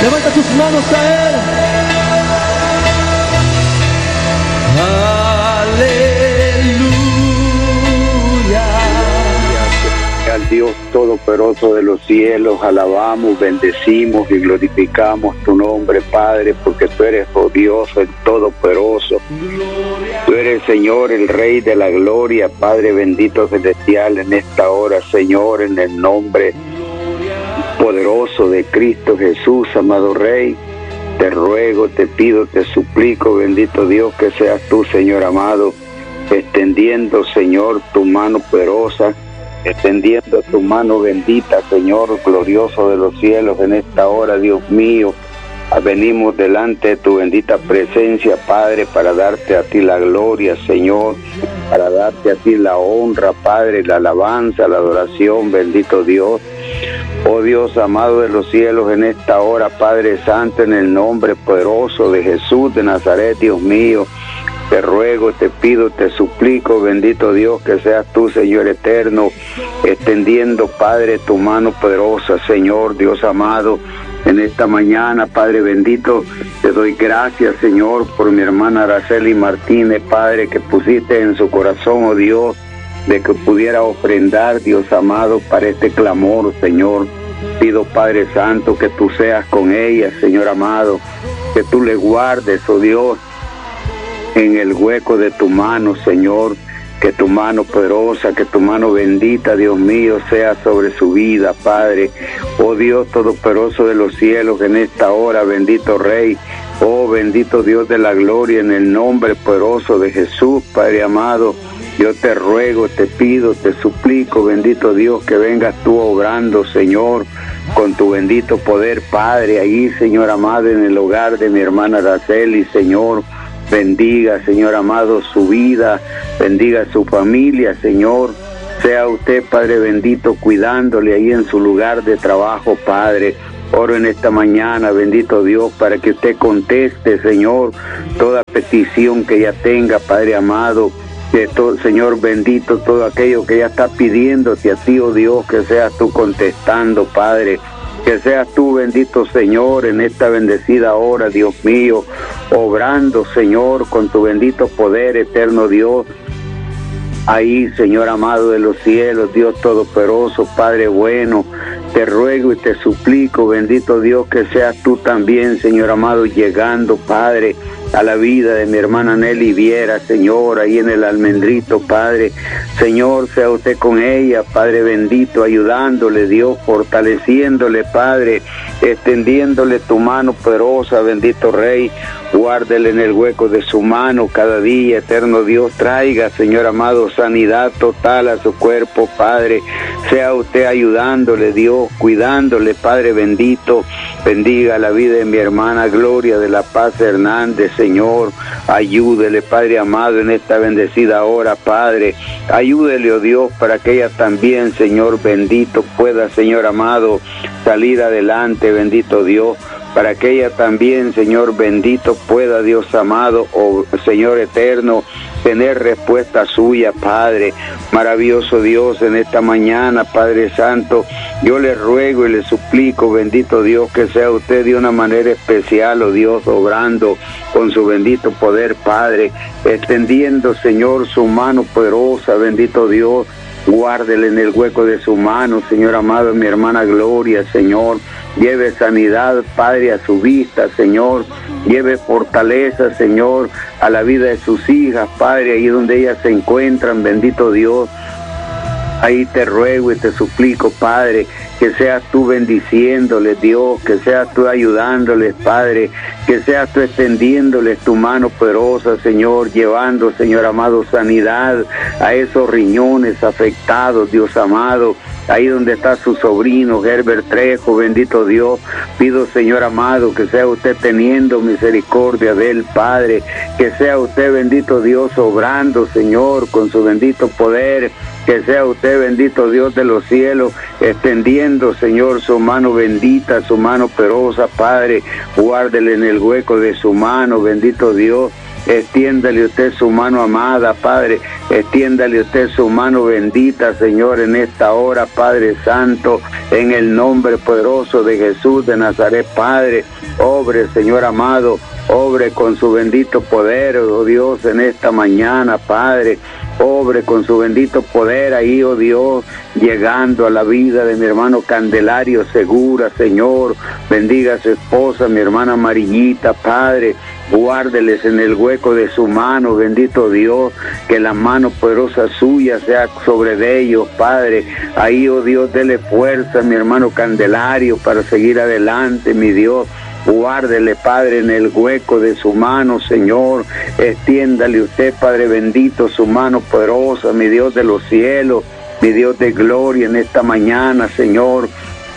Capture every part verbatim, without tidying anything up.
Levanta tus manos a Él. Aleluya. Al Dios Todopoderoso de los cielos, alabamos, bendecimos y glorificamos tu nombre, Padre, porque tú eres, oh Dios, el Todopoderoso. Tú eres, Señor, el Rey de la gloria, Padre bendito celestial, en esta hora, Señor, en el nombre poderoso de Cristo Jesús, amado Rey. Te ruego, te pido, te suplico, bendito Dios, que seas tú, Señor amado, extendiendo, Señor, tu mano poderosa, extendiendo tu mano bendita, Señor, glorioso de los cielos, en esta hora, Dios mío. Venimos delante de tu bendita presencia, Padre, para darte a ti la gloria, Señor, para darte a ti la honra, Padre, la alabanza, la adoración, bendito Dios. Oh Dios amado de los cielos, en esta hora, Padre Santo, en el nombre poderoso de Jesús de Nazaret, Dios mío, te ruego, te pido, te suplico, bendito Dios, que seas tú, Señor eterno, extendiendo, Padre, tu mano poderosa, Señor, Dios amado. En esta mañana, Padre bendito, te doy gracias, Señor, por mi hermana Araceli Martínez, Padre, que pusiste en su corazón, oh Dios, de que pudiera ofrendar, Dios amado, para este clamor, Señor. Pido, Padre Santo, que tú seas con ella, Señor amado, que tú le guardes, oh Dios, en el hueco de tu mano, Señor, que tu mano poderosa, que tu mano bendita, Dios mío, sea sobre su vida, Padre. Oh Dios Todopoderoso de los cielos, en esta hora, bendito Rey, oh bendito Dios de la gloria, en el nombre poderoso de Jesús, Padre amado, yo te ruego, te pido, te suplico, bendito Dios, que vengas tú obrando, Señor, con tu bendito poder, Padre, ahí, Señor amado, en el hogar de mi hermana Araceli, Señor. Bendiga, Señor amado, su vida, bendiga su familia, Señor. Sea usted, Padre bendito, cuidándole ahí en su lugar de trabajo, Padre. Oro en esta mañana, bendito Dios, para que usted conteste, Señor, toda petición que ella tenga, Padre amado. Que todo, Señor bendito, todo aquello que ella está pidiéndote a ti, oh Dios, que seas tú contestando, Padre. Que seas tú, bendito Señor, en esta bendecida hora, Dios mío, obrando, Señor, con tu bendito poder, eterno Dios. Ahí, Señor amado de los cielos, Dios todopoderoso, Padre bueno, te ruego y te suplico, bendito Dios, que seas tú también, Señor amado, llegando, Padre, a la vida de mi hermana Nelly Viera, Señor, ahí en el Almendrito, Padre. Señor, sea usted con ella, Padre bendito, ayudándole, Dios, fortaleciéndole, Padre, extendiéndole tu mano poderosa, bendito Rey. Guárdele en el hueco de su mano cada día, eterno Dios. Traiga, Señor amado, sanidad total a su cuerpo, Padre. Sea usted ayudándole, Dios, cuidándole, Padre bendito. Bendiga la vida de mi hermana Gloria de la Paz Hernández, Señor. Ayúdele, Padre amado, en esta bendecida hora, Padre. Ayúdele, oh Dios, para que ella también, Señor bendito, pueda, Señor amado, salir adelante, bendito Dios. Para que ella también, Señor bendito, pueda, Dios amado, oh Señor eterno, tener respuesta suya, Padre. Maravilloso Dios, en esta mañana, Padre Santo, yo le ruego y le suplico, bendito Dios, que sea usted de una manera especial, oh Dios, obrando con su bendito poder, Padre, extendiendo, Señor, su mano poderosa, bendito Dios. Guárdele en el hueco de su mano, Señor amado, mi hermana Gloria, Señor. Lleve sanidad, Padre, a su vista, Señor. Lleve fortaleza, Señor, a la vida de sus hijas, Padre, ahí donde ellas se encuentran, bendito Dios. Ahí te ruego y te suplico, Padre, que seas tú bendiciéndoles, Dios, que seas tú ayudándoles, Padre, que seas tú extendiéndoles tu mano poderosa, Señor, llevando, Señor amado, sanidad a esos riñones afectados, Dios amado. Ahí donde está su sobrino Herbert Trejo, bendito Dios, pido, Señor amado, que sea usted teniendo misericordia de él, Padre, que sea usted, bendito Dios, obrando, Señor, con su bendito poder, que sea usted, bendito Dios de los cielos, extendiendo, Señor, su mano bendita, su mano poderosa, Padre. Guárdele en el hueco de su mano, bendito Dios. extiéndale usted su mano amada, Padre, extiéndale usted su mano bendita, Señor, en esta hora, Padre Santo, en el nombre poderoso de Jesús de Nazaret, Padre, obre, Señor amado, obre con su bendito poder, oh Dios, en esta mañana, Padre, obre con su bendito poder ahí, oh Dios, llegando a la vida de mi hermano Candelario Segura, Señor, bendiga a su esposa, mi hermana Amarillita, Padre, guárdeles en el hueco de su mano, bendito Dios, que la mano poderosa suya sea sobre de ellos, Padre, ahí, oh Dios, dele fuerza a mi hermano Candelario para seguir adelante, mi Dios. Guárdele, Padre, en el hueco de su mano, Señor. Extiéndale usted, Padre bendito, su mano poderosa, mi Dios de los cielos, mi Dios de gloria, en esta mañana, Señor.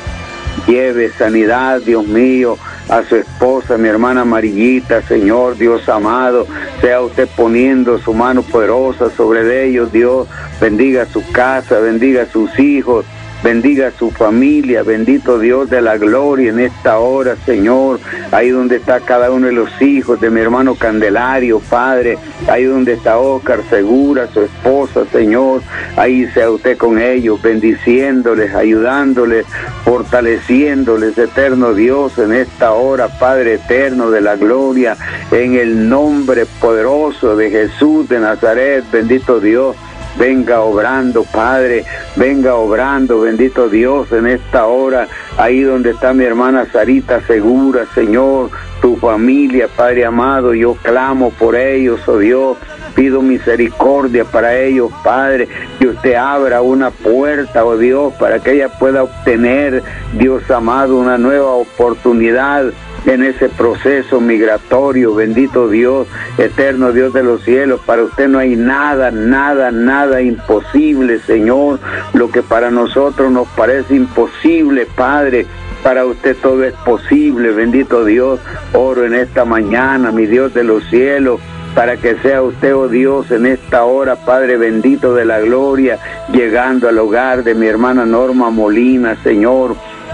Lleve sanidad, Dios mío, a su esposa, mi hermana Amarillita, Señor, Dios amado. Sea usted poniendo su mano poderosa sobre ellos, Dios. Bendiga su casa, bendiga a sus hijos. Bendiga a su familia, bendito Dios de la gloria en esta hora, Señor, ahí donde está cada uno de los hijos de mi hermano Candelario, Padre, ahí donde está Óscar Segura, su esposa, Señor, ahí sea usted con ellos, bendiciéndoles, ayudándoles, fortaleciéndoles, eterno Dios, en esta hora, Padre eterno de la gloria, en el nombre poderoso de Jesús de Nazaret, bendito Dios. Venga obrando, Padre, venga obrando, bendito Dios, en esta hora, ahí donde está mi hermana Sarita Segura, Señor, tu familia, Padre amado, yo clamo por ellos, oh Dios, pido misericordia para ellos, Padre, que usted abra una puerta, oh Dios, para que ella pueda obtener, Dios amado, una nueva oportunidad en ese proceso migratorio, bendito Dios, eterno Dios de los cielos. Para usted no hay nada, nada, nada imposible, Señor. Lo que para nosotros nos parece imposible, Padre, para usted todo es posible, bendito Dios. Oro en esta mañana, mi Dios de los cielos, para que sea usted, oh Dios, en esta hora, Padre bendito de la gloria, llegando al hogar de mi hermana Norma Molina, Señor.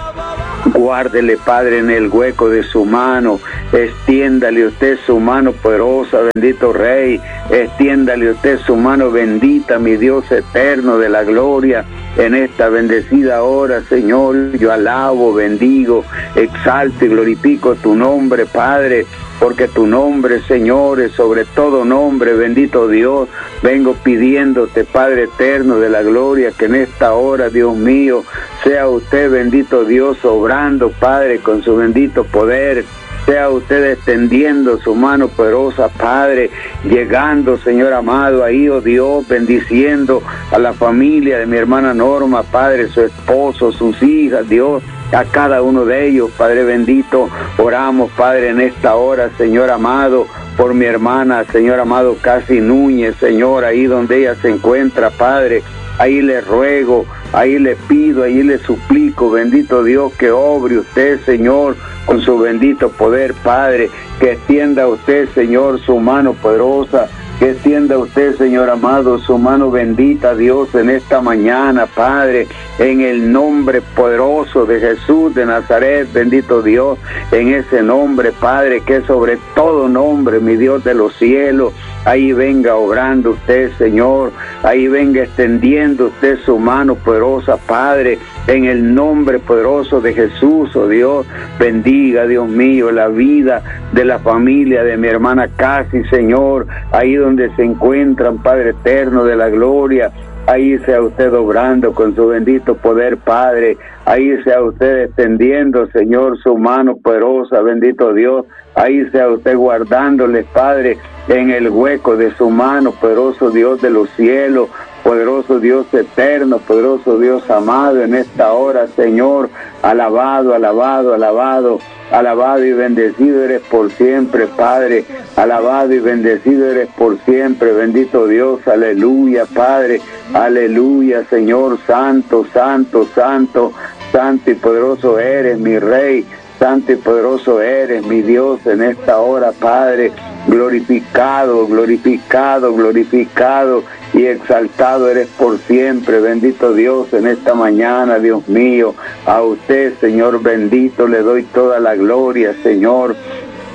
Guárdele, Padre, en el hueco de su mano, extiéndale usted su mano poderosa, bendito Rey, extiéndale usted su mano bendita, mi Dios eterno de la gloria, en esta bendecida hora, Señor, yo alabo, bendigo, exalto y glorifico tu nombre, Padre, porque tu nombre, Señor, es sobre todo nombre, bendito Dios. Vengo pidiéndote, Padre eterno de la gloria, que en esta hora, Dios mío, sea usted, bendito Dios, obrando, Padre, con su bendito poder. Sea usted extendiendo su mano poderosa, Padre, llegando, Señor amado, ahí, oh Dios, bendiciendo a la familia de mi hermana Norma, Padre, su esposo, sus hijas, Dios, a cada uno de ellos, Padre bendito. Oramos, Padre, en esta hora, Señor amado, por mi hermana, Señor amado, Casi Núñez, Señor, ahí donde ella se encuentra, Padre, ahí le ruego, ahí le pido, ahí le suplico, bendito Dios, que obre usted, Señor, con su bendito poder, Padre, que extienda usted, Señor, su mano poderosa, que extienda usted, Señor amado, su mano bendita, Dios, en esta mañana, Padre, en el nombre poderoso de Jesús de Nazaret, bendito Dios, en ese nombre, Padre, que es sobre todo nombre, mi Dios de los cielos. Ahí venga obrando usted, Señor, ahí venga extendiendo usted su mano poderosa, Padre, en el nombre poderoso de Jesús, oh Dios. Bendiga, Dios mío, la vida de la familia de mi hermana Casi, Señor, ahí donde se encuentran, Padre eterno de la gloria. Ahí sea usted obrando con su bendito poder, Padre. Ahí sea usted extendiendo, Señor, su mano poderosa, bendito Dios. Ahí sea usted guardándoles, Padre, en el hueco de su mano, poderoso Dios de los cielos, poderoso Dios eterno, poderoso Dios amado, en esta hora, Señor, alabado, alabado, alabado, alabado y bendecido eres por siempre, Padre, alabado y bendecido eres por siempre, bendito Dios, aleluya, Padre, aleluya, Señor, santo, santo, santo, santo y poderoso eres, mi Rey, santo y poderoso eres, mi Dios, en esta hora, Padre, glorificado, glorificado, glorificado y exaltado eres por siempre, bendito Dios, en esta mañana, Dios mío, a usted, Señor bendito, le doy toda la gloria, Señor.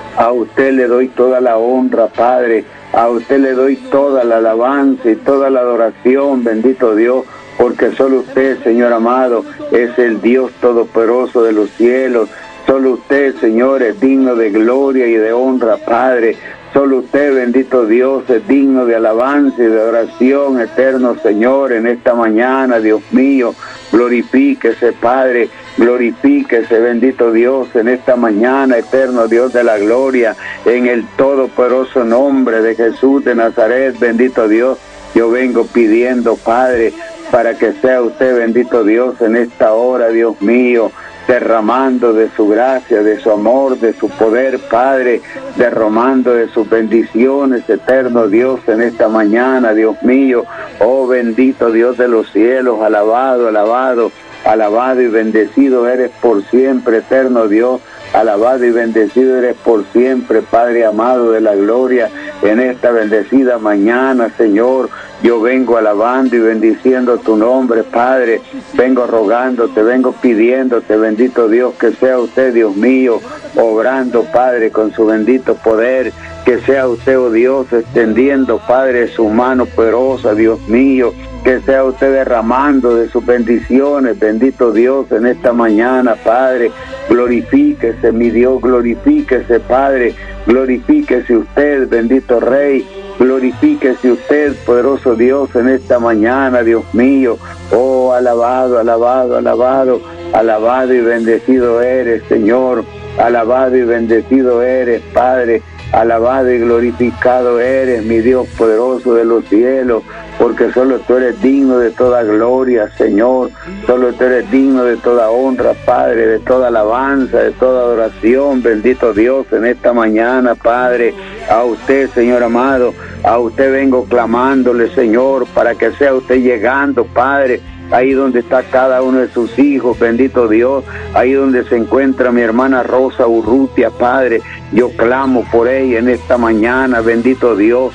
A usted le doy toda la honra, Padre. A usted le doy toda la alabanza y toda la adoración, bendito Dios, porque solo usted, Señor amado, es el Dios todopoderoso de los cielos. Solo usted, Señor, es digno de gloria y de honra, Padre. Solo usted, bendito Dios, es digno de alabanza y de adoración, eterno Señor, en esta mañana, Dios mío. Glorifíquese, Padre, glorifíquese, bendito Dios, en esta mañana, eterno Dios de la gloria, en el todopoderoso nombre de Jesús de Nazaret, bendito Dios. Yo vengo pidiendo, Padre, para que sea usted, bendito Dios, en esta hora, Dios mío, derramando de su gracia, de su amor, de su poder, Padre, derramando de sus bendiciones, eterno Dios, en esta mañana, Dios mío. Oh, bendito Dios de los cielos, alabado, alabado, alabado y bendecido eres por siempre, eterno Dios. Alabado y bendecido eres por siempre, Padre amado de la gloria. En esta bendecida mañana, Señor, yo vengo alabando y bendiciendo tu nombre, Padre. Vengo rogándote, vengo pidiéndote, bendito Dios, que sea usted, Dios mío, obrando, Padre, con su bendito poder. Que sea usted, oh Dios, extendiendo, Padre, su mano poderosa, Dios mío. Que sea usted derramando de sus bendiciones, bendito Dios, en esta mañana, Padre. Glorifíquese, mi Dios, glorifíquese, Padre. Glorifíquese usted, bendito Rey. Glorifíquese usted, poderoso Dios, en esta mañana, Dios mío. Oh, alabado, alabado, alabado, alabado y bendecido eres, Señor. Alabado y bendecido eres, Padre. Alabado y glorificado eres, mi Dios poderoso de los cielos, porque solo tú eres digno de toda gloria, Señor. Solo tú eres digno de toda honra, Padre, de toda alabanza, de toda adoración, bendito Dios, en esta mañana, Padre. A usted, Señor amado, a usted vengo clamándole, Señor, para que sea usted llegando, Padre, ahí donde está cada uno de sus hijos, bendito Dios, ahí donde se encuentra mi hermana Rosa Urrutia, Padre. Yo clamo por ella en esta mañana, bendito Dios.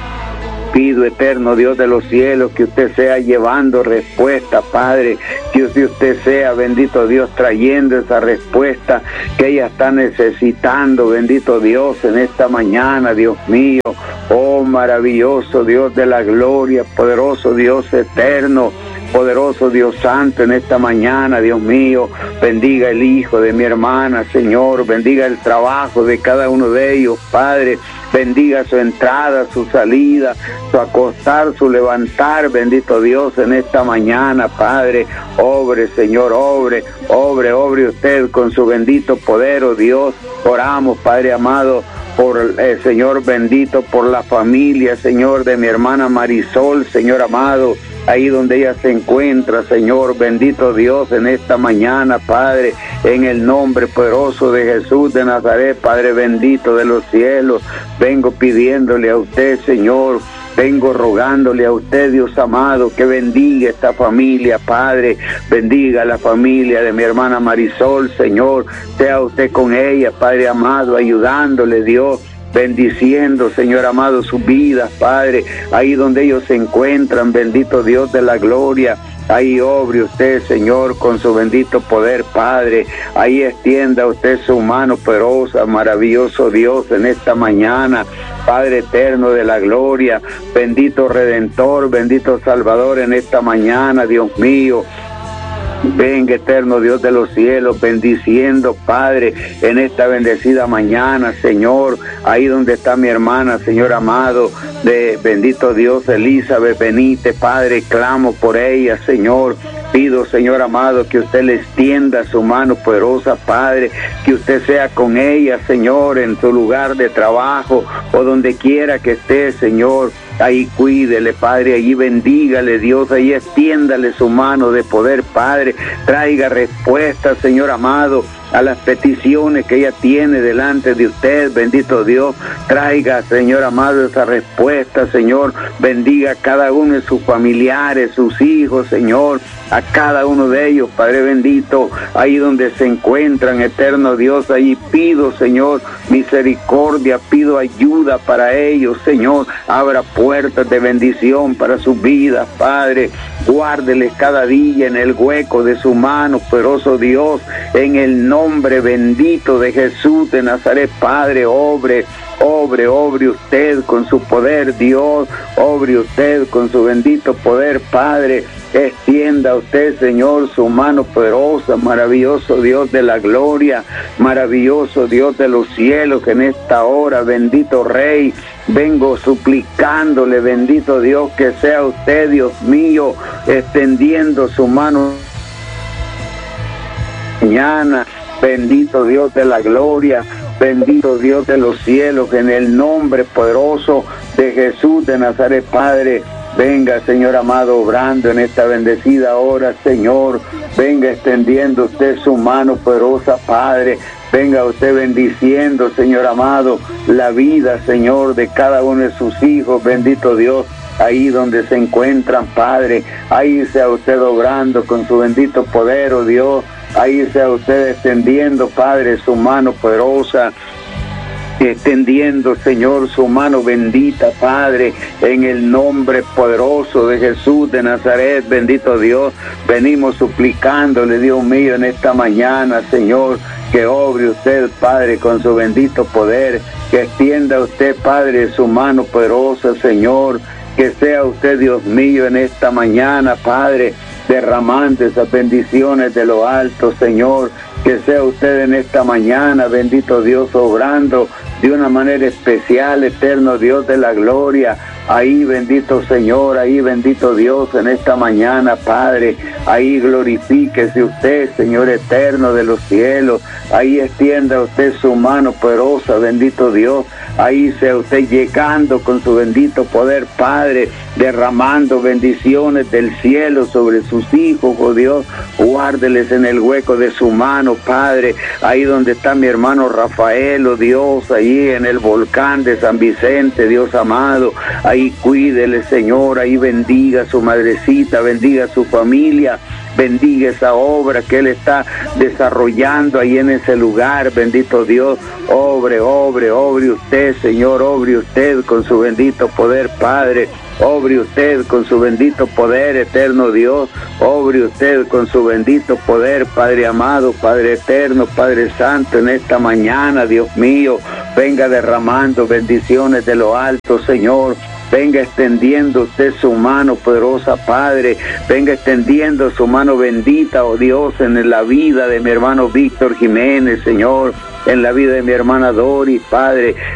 Pido, eterno Dios de los cielos, que usted sea llevando respuesta, Padre, que usted sea, bendito Dios, trayendo esa respuesta que ella está necesitando, bendito Dios, en esta mañana, Dios mío. Oh, maravilloso Dios de la gloria, poderoso Dios eterno, poderoso Dios santo, en esta mañana, Dios mío, bendiga el hijo de mi hermana, Señor, bendiga el trabajo de cada uno de ellos, Padre, bendiga su entrada, su salida, su acostar, su levantar, bendito Dios, en esta mañana, Padre. Obre, Señor, obre, obre, obre usted con su bendito poder, oh Dios. Oramos, Padre amado, por el eh, Señor bendito, por la familia, Señor, de mi hermana Marisol, Señor amado, ahí donde ella se encuentra, Señor, bendito Dios, en esta mañana, Padre, en el nombre poderoso de Jesús de Nazaret, Padre bendito de los cielos, vengo pidiéndole a usted, Señor, vengo rogándole a usted, Dios amado, que bendiga esta familia, Padre, bendiga la familia de mi hermana Marisol, Señor, sea usted con ella, Padre amado, ayudándole, Dios, bendiciendo, Señor amado, sus vidas, Padre, ahí donde ellos se encuentran, bendito Dios de la gloria. Ahí obre usted, Señor, con su bendito poder, Padre. Ahí extienda usted su mano poderosa, maravilloso Dios, en esta mañana. Padre eterno de la gloria, bendito Redentor, bendito Salvador, en esta mañana, Dios mío. Venga, eterno Dios de los cielos, bendiciendo, Padre, en esta bendecida mañana, Señor, ahí donde está mi hermana, Señor amado, de bendito Dios, Elizabeth Benítez, Padre, clamo por ella, Señor. Pido, Señor amado, que usted le extienda su mano poderosa, Padre, que usted sea con ella, Señor, en su lugar de trabajo o donde quiera que esté, Señor. Ahí cuídele, Padre, allí bendígale, Dios, ahí extiéndale su mano de poder, Padre. Traiga respuesta, Señor amado, a las peticiones que ella tiene delante de usted, bendito Dios. Traiga, Señor amado, esa respuesta, Señor. Bendiga a cada uno de sus familiares, sus hijos, Señor, a cada uno de ellos, Padre bendito, ahí donde se encuentran, eterno Dios, ahí pido, Señor, misericordia, pido ayuda para ellos, Señor. Abra puertas de bendición para sus vidas, Padre. guárdeles cada día en el hueco de su mano, poderoso Dios, en el nombre bendito de Jesús de Nazaret, Padre, obre, obre, obre usted con su poder, Dios, obre usted con su bendito poder, Padre, extienda usted, Señor, su mano poderosa, maravilloso Dios de la gloria, maravilloso Dios de los cielos, que en esta hora, bendito Rey, vengo suplicándole, bendito Dios, que sea usted, Dios mío, extendiendo su mano mañana, bendito Dios de la gloria, bendito Dios de los cielos, en el nombre poderoso de Jesús de Nazaret, Padre. Venga, Señor amado, obrando en esta bendecida hora, Señor. Venga extendiendo usted su mano poderosa, Padre. Venga usted bendiciendo, Señor amado, la vida, Señor, de cada uno de sus hijos. Bendito Dios, ahí donde se encuentran, Padre. Ahí sea usted obrando con su bendito poder, oh Dios. Ahí sea usted extendiendo, Padre, su mano poderosa, extendiendo, Señor, su mano bendita, Padre, en el nombre poderoso de Jesús de Nazaret, bendito Dios. Venimos suplicándole, Dios mío, en esta mañana, Señor, que obre usted, Padre, con su bendito poder, que extienda usted, Padre, su mano poderosa, Señor, que sea usted, Dios mío, en esta mañana, Padre, derramando esas bendiciones de lo alto, Señor, que sea usted en esta mañana, bendito Dios, obrando de una manera especial, eterno Dios de la gloria. Ahí, bendito Señor, ahí, bendito Dios, en esta mañana, Padre, ahí glorifíquese usted, Señor eterno de los cielos. Ahí extienda usted su mano poderosa, bendito Dios. Ahí sea usted llegando con su bendito poder, Padre, derramando bendiciones del cielo sobre sus hijos, oh Dios. Guárdeles en el hueco de su mano, Padre. Ahí donde está mi hermano Rafael, oh Dios, ahí en el volcán de San Vicente, Dios amado. Ahí cuídele, Señor, ahí bendiga a su madrecita, bendiga a su familia, bendiga esa obra que Él está desarrollando ahí en ese lugar, bendito Dios. Obre, obre, obre usted, Señor, obre usted con su bendito poder, Padre. Obre usted con su bendito poder, eterno Dios. Obre usted con su bendito poder, Padre amado, Padre eterno, Padre santo, en esta mañana, Dios mío. Venga derramando bendiciones de lo alto, Señor. Venga extendiendo usted su mano poderosa, Padre. Venga extendiendo su mano bendita, oh Dios, en la vida de mi hermano Víctor Jiménez, Señor. En la vida de mi hermana Doris, Padre.